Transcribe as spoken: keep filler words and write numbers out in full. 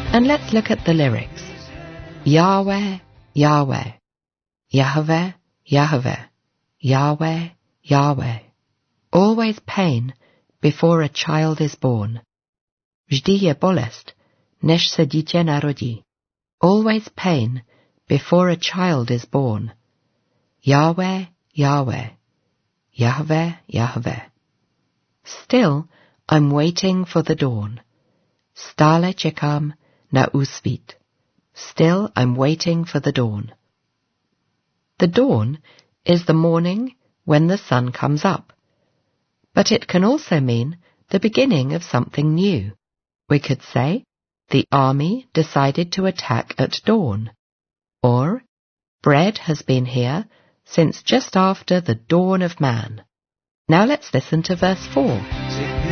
And let's look at the lyrics. Yahweh, Yahweh, Yahweh, Yahweh, Yahweh, Yahweh. Always pain before a child is born. Vždy je bolest, než se dítě narodí. Always pain before a child is born. Yahweh, Yahweh, Yahweh, Yahweh. Still, I'm waiting for the dawn. Stále čekám na úsvit. Still, I'm waiting for the dawn. The dawn is the morning when the sun comes up. But it can also mean the beginning of something new. We could say, the army decided to attack at dawn. Or, bread has been here since just after the dawn of man. Now let's listen to verse four.